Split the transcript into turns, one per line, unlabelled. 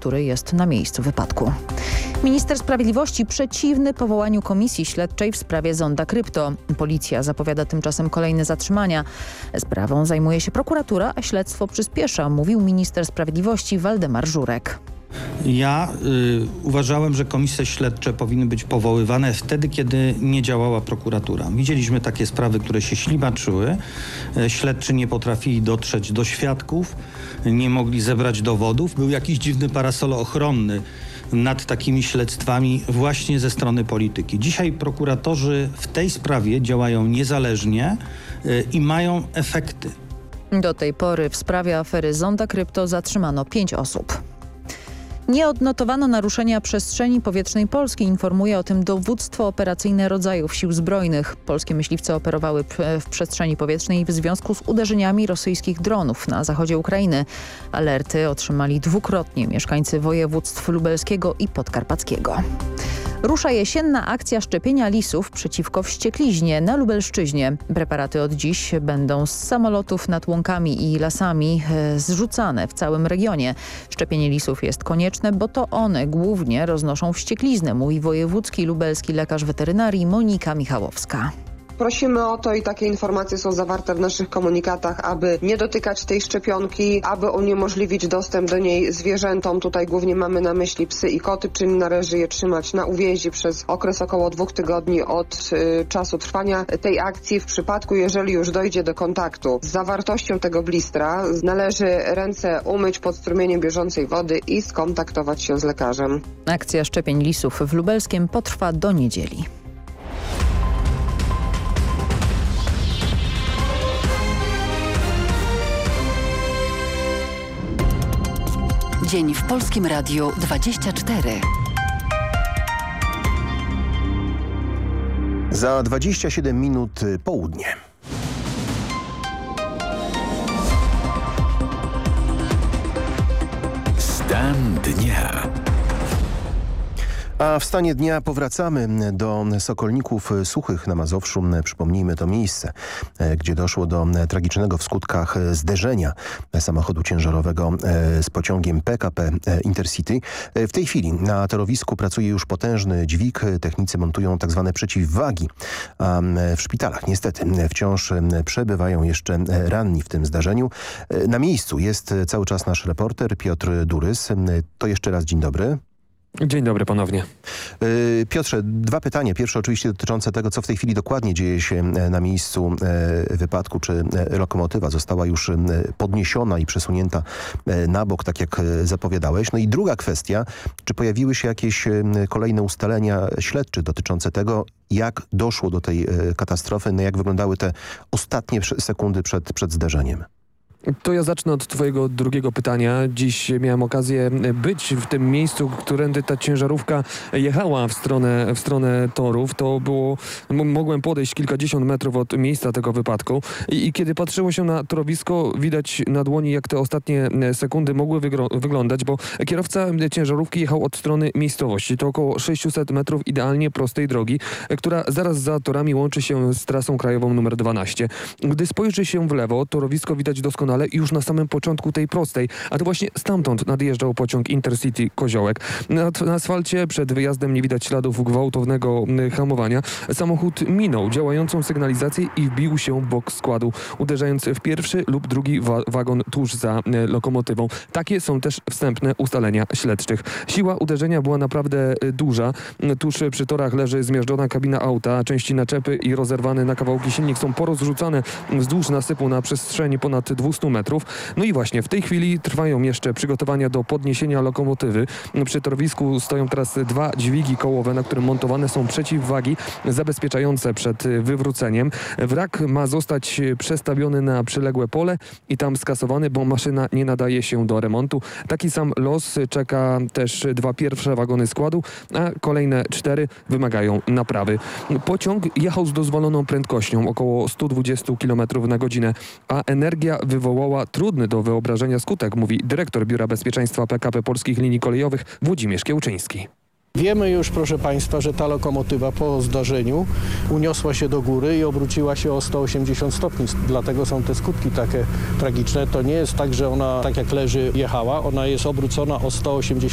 który jest na miejscu wypadku. Minister Sprawiedliwości przeciwny powołaniu komisji śledczej w sprawie zonda krypto. Policja zapowiada tymczasem kolejne zatrzymania. Sprawą zajmuje się prokuratura, a śledztwo przyspiesza, mówił minister Sprawiedliwości Waldemar Żurek.
Ja uważałem, że komisje śledcze powinny być powoływane wtedy, kiedy nie działała prokuratura. Widzieliśmy takie sprawy, które się ślimaczyły. Śledczy nie potrafili dotrzeć do świadków, nie mogli zebrać dowodów. Był jakiś dziwny parasol ochronny nad takimi śledztwami właśnie ze strony polityki. Dzisiaj prokuratorzy w tej sprawie działają niezależnie i mają efekty.
Do tej pory w sprawie afery zonda krypto zatrzymano 5 osób. Nie odnotowano naruszenia przestrzeni powietrznej Polski, informuje o tym dowództwo operacyjne rodzajów sił zbrojnych. Polskie myśliwce operowały w przestrzeni powietrznej w związku z uderzeniami rosyjskich dronów na zachodzie Ukrainy. Alerty otrzymali dwukrotnie mieszkańcy województw lubelskiego i podkarpackiego. Rusza jesienna akcja szczepienia lisów przeciwko wściekliźnie na Lubelszczyźnie. Preparaty od dziś będą z samolotów nad łąkami i lasami zrzucane w całym regionie. Szczepienie lisów jest konieczne, bo to one głównie roznoszą wściekliznę, mówi wojewódzki lubelski lekarz weterynarii Monika Michałowska.
Prosimy o to i takie informacje są zawarte w naszych komunikatach, aby nie dotykać tej szczepionki, aby uniemożliwić dostęp do niej zwierzętom. Tutaj głównie mamy na myśli psy i koty, czyli należy je trzymać na uwięzi przez okres około 2 tygodni od czasu trwania tej akcji. W przypadku, jeżeli już dojdzie do kontaktu z zawartością tego blistra, należy ręce umyć pod strumieniem bieżącej wody i skontaktować się z lekarzem.
Akcja szczepień lisów w Lubelskiem potrwa do niedzieli.
Dzień w Polskim Radiu 24.
Za 27 minut południe.
Stan dnia.
A w stanie dnia powracamy do Sokolników Suchych na Mazowszu. Przypomnijmy to miejsce, gdzie doszło do tragicznego w skutkach zderzenia samochodu ciężarowego z pociągiem PKP Intercity. W tej chwili na torowisku pracuje już potężny dźwig. Technicy montują tak zwane przeciwwagi. A w szpitalach niestety wciąż przebywają jeszcze ranni w tym zdarzeniu. Na miejscu jest cały czas nasz reporter Piotr Durys. To jeszcze raz dzień dobry.
Dzień dobry ponownie.
Piotrze, 2 pytania. Pierwsze oczywiście dotyczące tego, co w tej chwili dokładnie dzieje się na miejscu wypadku. Czy lokomotywa została już podniesiona i przesunięta na bok, tak jak zapowiadałeś? No i druga kwestia, czy pojawiły się jakieś kolejne ustalenia śledcze dotyczące tego, jak doszło do tej katastrofy, no jak wyglądały te ostatnie sekundy przed zdarzeniem?
To ja zacznę od twojego drugiego pytania. Dziś miałem okazję być w tym miejscu, którędy ta ciężarówka jechała w stronę torów. To było, mogłem podejść kilkadziesiąt metrów od miejsca tego wypadku i kiedy patrzyło się na torowisko, widać na dłoni, jak te ostatnie sekundy mogły wyglądać, bo kierowca ciężarówki jechał od strony miejscowości. To około 600 metrów idealnie prostej drogi, która zaraz za torami łączy się z trasą krajową nr 12. Gdy spojrzy się w lewo, torowisko widać doskonale już na samym początku tej prostej, a to właśnie stamtąd nadjeżdżał pociąg Intercity Koziołek. Na asfalcie przed wyjazdem nie widać śladów gwałtownego hamowania. Samochód minął działającą sygnalizację i wbił się w bok składu, uderzając w pierwszy lub drugi wagon tuż za lokomotywą. Takie są też wstępne ustalenia śledczych. Siła uderzenia była naprawdę duża. Tuż przy torach leży zmiażdżona kabina auta, części naczepy i rozerwany na kawałki silnik są porozrzucane wzdłuż nasypu na przestrzeni ponad 200 metrów. No i właśnie w tej chwili trwają jeszcze przygotowania do podniesienia lokomotywy. Przy torowisku stoją teraz 2 dźwigi kołowe, na którym montowane są przeciwwagi zabezpieczające przed wywróceniem. Wrak ma zostać przestawiony na przyległe pole i tam skasowany, bo maszyna nie nadaje się do remontu. Taki sam los czeka też 2 pierwsze wagony składu, a kolejne 4 wymagają naprawy. Pociąg jechał z dozwoloną prędkością około 120 km na godzinę, a energia wywołała trudny do wyobrażenia skutek, mówi dyrektor Biura Bezpieczeństwa PKP Polskich Linii Kolejowych Włodzimierz Kiełczyński.
Wiemy już, proszę Państwa, że ta lokomotywa po zdarzeniu uniosła się do góry i obróciła się o 180 stopni. Dlatego są te skutki takie tragiczne. To nie jest tak, że ona tak jak leży jechała. Ona jest obrócona o 180